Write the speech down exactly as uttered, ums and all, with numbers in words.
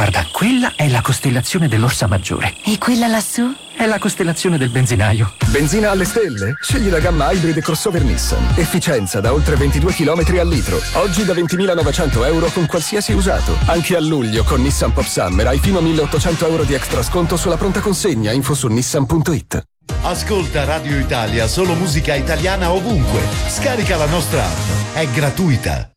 Guarda, quella è la costellazione dell'Orsa Maggiore. E quella lassù? È la costellazione del benzinaio. Benzina alle stelle? Scegli la gamma Hybrid crossover Nissan. Efficienza da oltre ventidue chilometri al litro. Oggi da ventimilanovecento euro con qualsiasi usato. Anche a luglio con Nissan Pop Summer hai fino a milleottocento euro di extra sconto sulla pronta consegna. Info su nissan punto it. Ascolta Radio Italia, solo musica italiana ovunque. Scarica la nostra app, è gratuita.